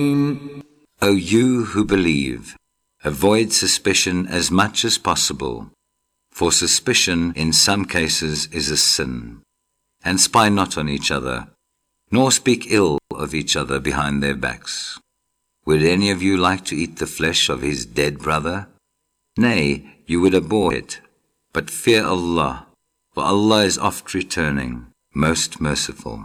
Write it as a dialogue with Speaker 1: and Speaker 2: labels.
Speaker 1: O you who believe, avoid suspicion as much as possible, for suspicion in some cases is a sin. And spy not on each other, nor speak ill of each other behind their backs. Would any of you like to eat the flesh of his dead brother? Nay, you would abhor it. But fear Allah, for Allah is oft returning, most merciful.